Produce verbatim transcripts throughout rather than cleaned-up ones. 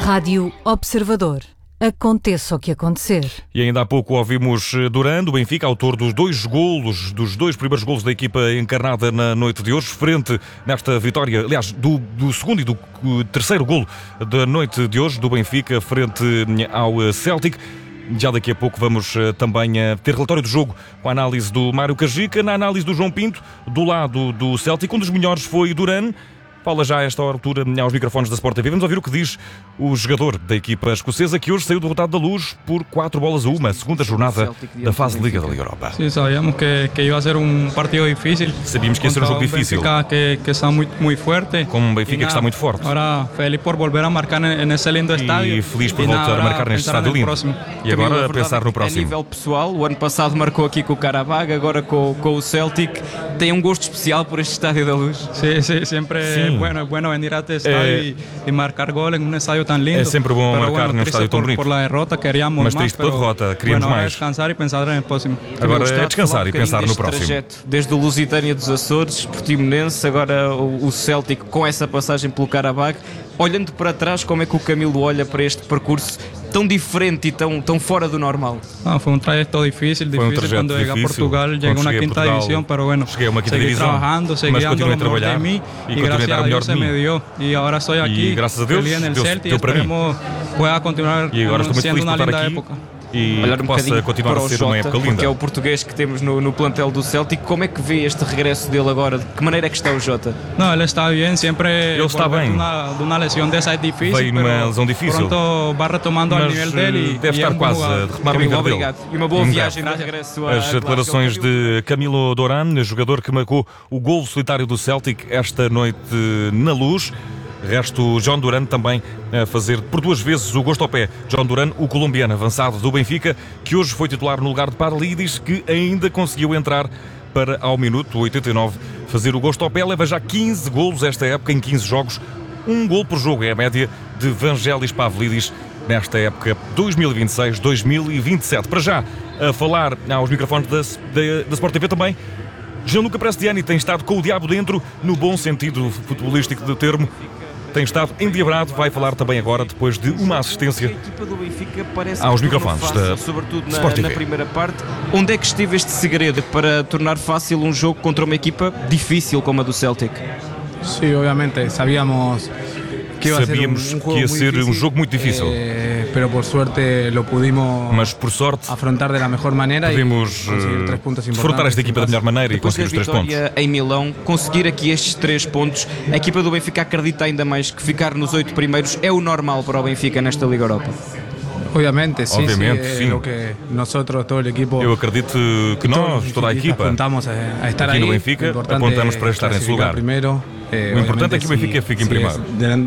Rádio Observador. Aconteça o que acontecer. E ainda há pouco ouvimos Duran, do Benfica, autor dos dois golos, dos dois primeiros golos da equipa encarnada na noite de hoje, frente nesta vitória, aliás, do, do segundo e do terceiro golo da noite de hoje, do Benfica, frente ao Celtic. Já daqui a pouco vamos também ter relatório do jogo com a análise do Mário Cajica, na análise do João Pinto, do lado do Celtic. Um dos melhores foi Duran. Fala já a esta altura aos microfones da Sport T V. Vamos ouvir o que diz o jogador da equipa escocesa, que hoje saiu derrotado da Luz por quatro bolas a uma, segunda jornada da fase de Liga da Liga Europa. Sim, sabíamos que, que ia ser um partido difícil. Sabíamos que ia ser um jogo difícil. Benfica que, que está muito, muito forte. Com um Benfica que está muito forte. Agora, feliz por volver a marcar nesse lindo estádio. E feliz por voltar a marcar neste estádio lindo. E agora a pensar no próximo. A nível pessoal, o ano passado marcou aqui com o Qarabag, agora com, com o Celtic. Tem um gosto especial por este estádio da Luz? Sim, sim, sempre é bueno, é bueno venir a este estádio e marcar gol em um estádio tão lindo. É sempre bom pero marcar bueno, num estádio tão bonito. Por la derrota, queríamos mas mais, triste pela derrota, queríamos bueno, mais. Descansar e pensar no próximo. Agora é descansar e pensar no próximo. Trajeto, desde o Lusitânia dos Açores, Portimonense, agora o, o Celtic com essa passagem pelo Qarabag. Olhando para trás, como é que o Camilo olha para este percurso tão diferente e tão, tão fora do normal? Ah, foi um trajeto difícil, foi um difícil quando cheguei a Portugal, cheguei a uma quinta división, pero bueno, cheguei a uma quinta seguí divisão, trabajando, seguí dando lo mejor de mí y gracias a Dios se me dio y ahora estoy aquí feliz en el Celtic y esperemos pueda continuar siendo una linda época. E olhar um possa continuar a ser Jota, uma época linda. Porque é o português que temos no, no plantel do Celtic. Como é que vê este regresso dele agora? De que maneira é que está o Jota? Não, ele está bem, sempre ele está bem. De uma, de uma lesão dessa é difícil. Veio numa lesão difícil. Pronto, vai retomando ao nível dele. Deve e estar é quase a retomar o nível dele. Obrigado. E uma boa viagem de regresso. As declarações de Camilo Duran, jogador que marcou o golo solitário do Celtic esta noite na Luz. Resto, John Duran também a fazer por duas vezes o gosto ao pé. John Duran, o colombiano avançado do Benfica, que hoje foi titular no lugar de Paralidis, que ainda conseguiu entrar para, ao minuto oitenta e nove, fazer o gosto ao pé. Leva já quinze golos esta época, em quinze jogos. Um golo por jogo é a média de Vangelis Pavlidis nesta época dois mil e vinte e seis dois mil e vinte e sete. Para já, a falar aos microfones da, da, da Sport T V também, Gianluca Prestiani tem estado com o diabo dentro, no bom sentido futebolístico do termo. Tem estado endiabrado, vai falar também agora, depois de uma assistência a equipa do Benfica parece aos que microfones fácil, da sobretudo Sport na, T V. na primeira parte. Onde é que esteve este segredo para tornar fácil um jogo contra uma equipa difícil como a do Celtic? Sim, obviamente, sabíamos que ia Sabíamos ser um, um que ia ser difícil, um jogo muito difícil. Eh, pero por suerte lo pudimos Mas por sorte afrontar de la mejor manera podemos afrontar esta equipa da melhor maneira e conseguir os três pontos. Em Milão, conseguir aqui estes três pontos, a equipa do Benfica acredita ainda mais que ficar nos oito primeiros é o normal para o Benfica nesta Liga Europa? Obviamente, sim, Obviamente, sim, sim. Lo que nosotros, todo el equipo, Eu acredito que nós, toda a equipa, apuntamos a estar aqui no aí. Benfica, apontamos para estar nesse lugar. Primeiro, eh, o importante é que o Benfica fique em primeiro.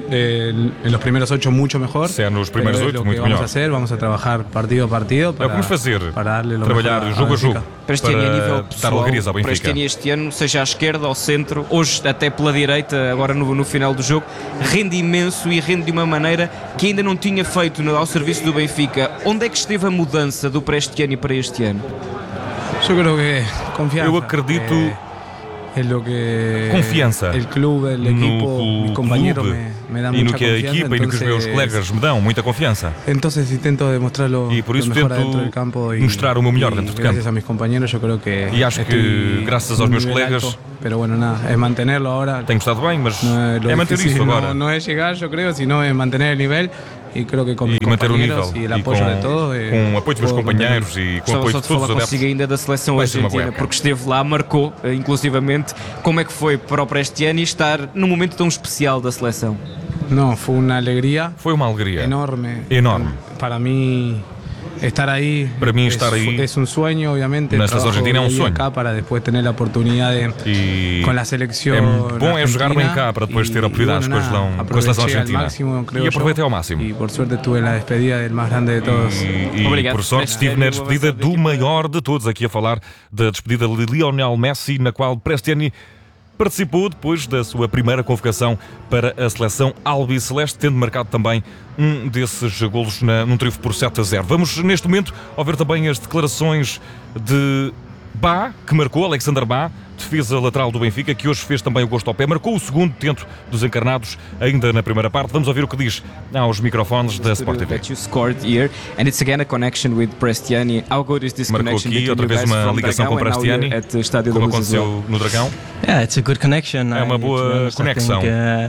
Em los primeiros oito, muito melhor. Se é nos primeiros oito, muito vamos melhor. A hacer, vamos a trabalhar partido a partido. Para, é o que vamos fazer, para darle lo trabalhar mejor jogo a jogo. Prestiani, a nível pessoal, ao Benfica. Prestiani este ano, seja à esquerda, ao centro, hoje até pela direita, agora no, no final do jogo, rende imenso e rende de uma maneira que ainda não tinha feito no, ao serviço do Benfica. Onde é que esteve a mudança do Prestiani para este ano? Eu, creo que confiança. Eu acredito eh, é lo que confiança el club, el equipo, no mis compañeros clube me, me dan e no mucha que a confiança, equipa e no que os meus entonces- colegas me dão muita confiança. Entonces intento demostrarlo E por isso lo mejor tento adentro del campo y, mostrar o meu melhor y dentro de gracias campo. a mis compañeros yo creo que E acho que estoy graças en aos un meus nivel colegas alto, pero bueno, nada, es mantenerlo ahora. tenho estado bem, mas No es lo é manter difícil, isso no- agora. no es llegar, yo creo, sino es mantener el nivel y creo que con mis E manter o nível compañeros y el e apoyo com, de todos eh, com o apoio dos meus puedo companheiros e com o Estava apoio só de de todos os falar adeptos. consigo ainda da seleção Vai ser uma boa argentina, época. porque esteve lá, marcou, eh, inclusivamente. Como é que foi para o Prestiani estar num momento tão especial da seleção? No, fue una alegría Foi uma alegria enorme. enorme. Para mí estar ahí, Para mí es, estar ahí es un sueño, obviamente. na el seleção trabajo argentina é um de ir sonho. acá para después tener la oportunidad de E con la selección é bom é jogar bem argentina cá para depois y- ter oportunidades y com, a bueno, seleção- nada, com a seleção aproveché al argentina. máximo, creo E aproveitei yo, ao máximo. y por suerte estuve en la despedida del más grande de todos. E, e Obrigado. por sorte estive na despedida do maior de todos, aqui a falar da despedida de Lionel Messi, na qual Prestiani participou depois da sua primeira convocação para a seleção albiceleste, tendo marcado também um desses golos na, num triunfo por sete a zero. Vamos neste momento ouvir também as declarações de Bá, que marcou, Alexander Bá, defesa lateral do Benfica, que hoje fez também o gosto ao pé, marcou o segundo tento dos encarnados ainda na primeira parte. Vamos ouvir o que diz aos microfones da Sport T V. Marcou aqui outra vez uma ligação com Prestiani, como aconteceu no Dragão. Yeah, it's a good connection. É uma boa conexão.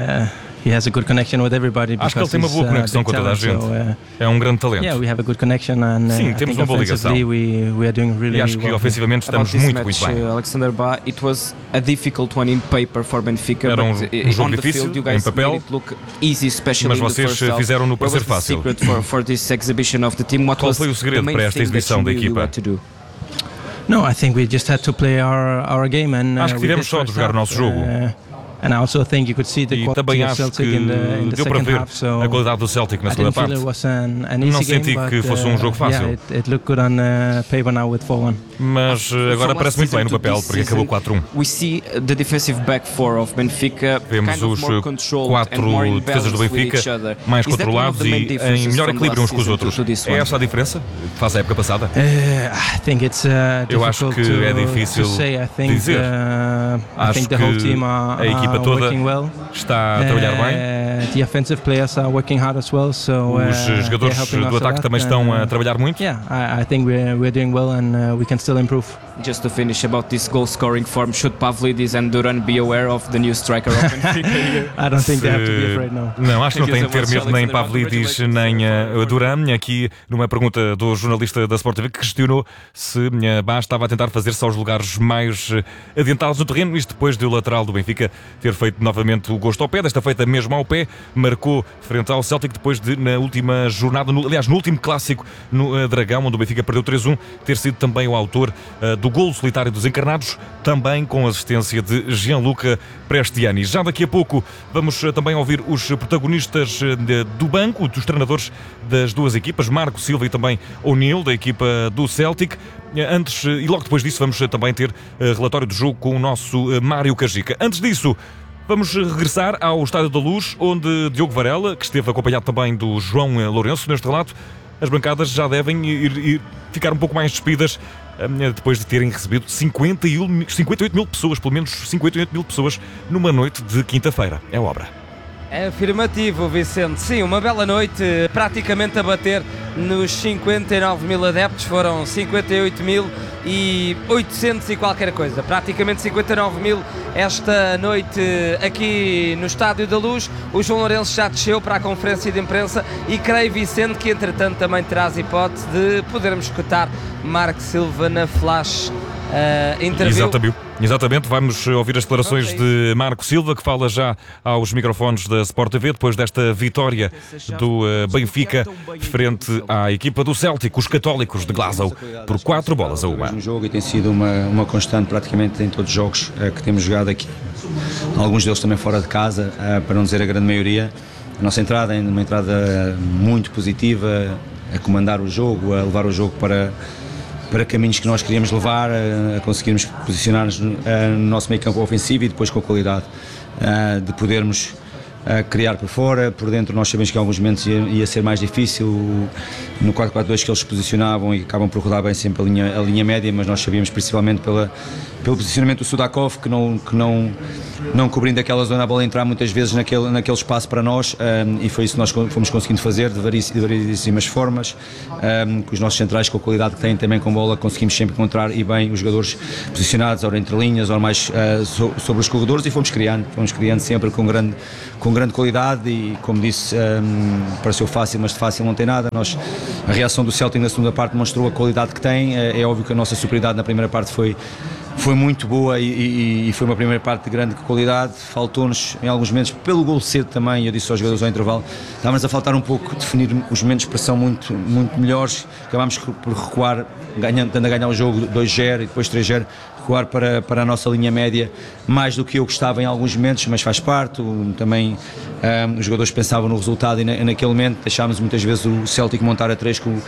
He has a good connection with everybody. Acho que ele tem uma boa conexão com toda a gente. So, uh, é um grande talento. Yeah, we have a good connection and, uh, Sim, temos uma boa ligação. We, we are doing really e acho que well. ofensivamente estamos muito, match, muito bem. Alexander Bá, it was a difficult one in paper for Benfica. Era um, but um jogo difícil field, you guys em papel, made it look easy, especially mas vocês fizeram no parecer fácil. For, for this exhibition of the team? What Qual foi o segredo para esta exibição da equipa? No, I think we just had to play our our game and uh, acho que tivemos só de jogar o nosso jogo. Uh, And I also think you could see the e também acho que in the, in the deu para ver half, so a qualidade do Celtic na segunda parte. An, an Não senti game, que fosse um jogo fácil. Yeah, it, it looked good on, uh, paper now with four one. Mas agora parece muito bem no papel, porque acabou quatro um. We see the defensive back four of Benfica. Vemos os quatro defesas do Benfica mais controlados e em melhor equilíbrio uns com os outros. É essa a diferença que faz a época passada? Uh, I think it's, uh, Eu acho que to, é difícil dizer. Uh, acho que a equipa toda está a trabalhar bem. The offensive players are working hard as well, so os jogadores do ataque também estão a trabalhar muito. Yeah, I, I think we're we're doing well and uh, we can still improve. Just to finish about this goal scoring form, should Pavlidis and Duran be aware of the new striker of Benfica here? I don't think they have to be afraid, no. Não, acho que não tem de ter medo nem Pavlidis nem uh, Duran. Aqui numa pergunta do jornalista da Sport T V que questionou se uh, Bá estava a tentar fazer-se aos lugares mais uh, adiantados do terreno, isto depois do lateral do Benfica ter feito novamente o gosto ao pé, desta feita mesmo ao pé, marcou frente ao Celtic depois de, na última jornada, no, aliás, no último clássico no uh, Dragão, onde o Benfica perdeu três um, ter sido também o autor uh, do golo solitário dos encarnados, também com assistência de Gianluca Prestiani. Já daqui a pouco vamos uh, também ouvir os protagonistas uh, de, do banco, dos treinadores das duas equipas, Marco Silva e também O'Neill, da equipa do Celtic. Antes, e logo depois disso, vamos também ter relatório do jogo com o nosso Mário Cajica. Antes disso, vamos regressar ao Estádio da Luz, onde Diogo Varela, que esteve acompanhado também do João Lourenço neste relato, as bancadas já devem ir, ir ficar um pouco mais despidas depois de terem recebido cinquenta e oito mil pessoas, pelo menos cinquenta e oito mil pessoas, numa noite de quinta-feira. É obra. É afirmativo, Vicente. Sim, uma bela noite, praticamente a bater nos cinquenta e nove mil adeptos. Foram cinquenta e oito mil e oitocentos e qualquer coisa. Praticamente cinquenta e nove mil esta noite aqui no Estádio da Luz. O João Lourenço já desceu para a conferência de imprensa e creio, Vicente, que entretanto também terás hipótese de podermos escutar Marco Silva na flash uh, interview. Exatamente. Exatamente, vamos ouvir as declarações de Marco Silva, que fala já aos microfones da Sport T V, depois desta vitória do Benfica frente à equipa do Celtic, os católicos de Glasgow, por quatro bolas a uma. Um jogo e tem sido uma, uma constante praticamente em todos os jogos uh, que temos jogado aqui, alguns deles também fora de casa, uh, para não dizer a grande maioria. A nossa entrada é uma entrada muito positiva, a comandar o jogo, a levar o jogo para... para caminhos que nós queríamos levar, a conseguirmos posicionar-nos no nosso meio campo ofensivo e depois com a qualidade de podermos criar por fora. Por dentro nós sabemos que em alguns momentos ia, ia ser mais difícil no quatro quatro dois que eles se posicionavam e acabam por rodar bem sempre a linha, a linha média, mas nós sabíamos principalmente pela, pelo posicionamento do Sudakov que não, que não, não cobrindo aquela zona, a bola entrar muitas vezes naquele, naquele espaço para nós, um, e foi isso que nós fomos conseguindo fazer de variedíssimas formas, um, com os nossos centrais, com a qualidade que têm também com bola, conseguimos sempre encontrar e bem os jogadores posicionados, ora entre linhas, ora mais uh, so, sobre os corredores, e fomos criando, fomos criando sempre com grande, com grande qualidade e, como disse, um, pareceu fácil, mas de fácil não tem nada. Nós, a reação do Celtic na segunda parte mostrou a qualidade que tem. É, é óbvio que a nossa superioridade na primeira parte foi, foi muito boa e, e, e foi uma primeira parte de grande qualidade. Faltou-nos em alguns momentos, pelo gol cedo também, eu disse aos jogadores ao intervalo, estávamos a faltar um pouco definir os momentos de pressão muito, muito melhores. Acabámos por recuar, ganhando, tendo a ganhar o jogo dois zero e depois três zero, recuar para, para a nossa linha média mais do que eu gostava em alguns momentos, mas faz parte. Também um, os jogadores pensavam no resultado e na, naquele momento deixámos muitas vezes o Celtic montar a três com,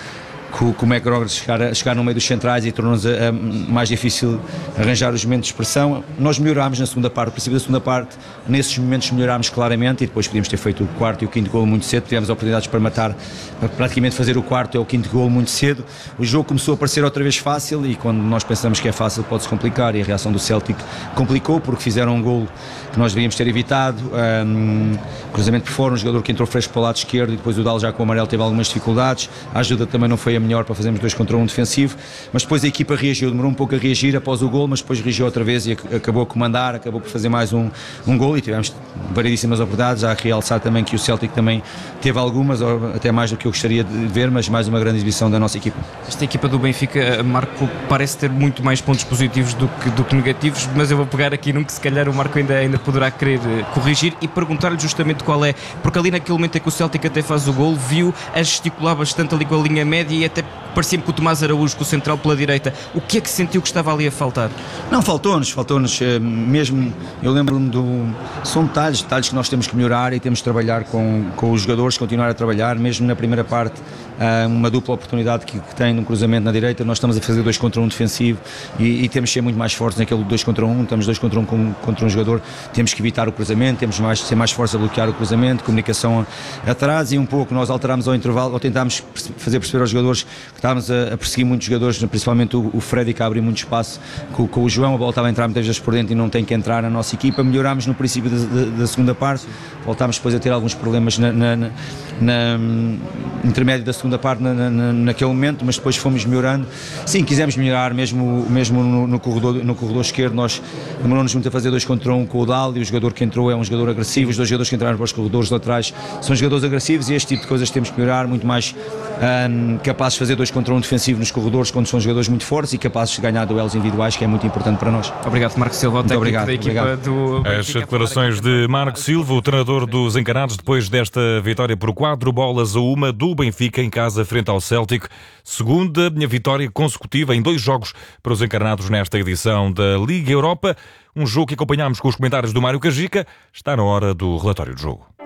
que o, que o McGregor chegar, a, chegar no meio dos centrais e tornou-nos a, a, mais difícil arranjar os momentos de expressão. Nós melhorámos na segunda parte, no princípio da segunda parte, nesses momentos melhorámos claramente e depois podíamos ter feito o quarto e o quinto golo muito cedo, tivemos oportunidades para matar, para praticamente fazer o quarto e o quinto golo muito cedo. O jogo começou a parecer outra vez fácil e quando nós pensamos que é fácil pode-se complicar e a reação do Celtic complicou porque fizeram um golo que nós devíamos ter evitado, um, cruzamento por fora, um jogador que entrou fresco para o lado esquerdo e depois o Dal já com o amarelo teve algumas dificuldades, a ajuda também não foi a melhor para fazermos dois contra um defensivo, mas depois a equipa reagiu, demorou um pouco a reagir após o golo, mas depois reagiu outra vez e acabou a comandar, acabou por fazer mais um, um golo e tivemos variedíssimas oportunidades, há a realçar também que o Celtic também teve algumas, até mais do que eu gostaria de ver, mas mais uma grande exibição da nossa equipa. Esta equipa do Benfica, Marco, parece ter muito mais pontos positivos do que, do que negativos, mas eu vou pegar aqui num que se calhar o Marco ainda, ainda poderá querer corrigir e perguntar-lhe justamente qual é, porque ali naquele momento em que o Celtic até faz o golo, viu a gesticular bastante ali com a linha média e até parecia-me que o Tomás Araújo com o central pela direita, o que é que sentiu que estava ali a faltar? Não, faltou-nos, faltou-nos mesmo, eu lembro-me do, são detalhes, detalhes que nós temos que melhorar e temos que trabalhar com, com os jogadores, continuar a trabalhar, mesmo na primeira parte, uma dupla oportunidade que, que tem no cruzamento na direita, nós estamos a fazer dois contra um defensivo e, e temos que ser muito mais fortes naquele dois contra um, estamos dois contra um com, contra um jogador, temos que evitar o cruzamento, temos mais, ser mais fortes a bloquear o cruzamento, comunicação atrás e um pouco nós alterámos ao intervalo, ou tentámos fazer perceber aos jogadores que estávamos a, a perseguir muitos jogadores, principalmente o, o Freddy que abre muito espaço com, com o João, a bola estava a entrar muitas vezes por dentro e não tem que entrar na nossa equipa, melhorámos no princípio da, da, da segunda parte, voltámos depois a ter alguns problemas na, na, na, na intermédio da segunda parte na, na, naquele momento, mas depois fomos melhorando. Sim, quisemos melhorar mesmo, mesmo no, no, corredor, no corredor esquerdo, nós demoramos muito a fazer dois contra um com o Dal e o jogador que entrou é um jogador agressivo, os dois jogadores que entraram para os corredores laterais são jogadores agressivos e este tipo de coisas temos que melhorar, muito mais um, capazes de fazer dois contra um defensivo nos corredores quando são jogadores muito fortes e capazes de ganhar duelos individuais, que é muito importante para nós. Obrigado, Marco Silva, o técnico obrigado, da equipa obrigado. do... As declarações de Marco Silva, o treinador dos Encanados, depois desta vitória por quatro bolas a uma do Benfica em casa frente ao Celtic. Segunda vitória consecutiva em dois jogos para os Encarnados nesta edição da Liga Europa. Um jogo que acompanhámos com os comentários do Mário Cajica. Está na hora do relatório do jogo.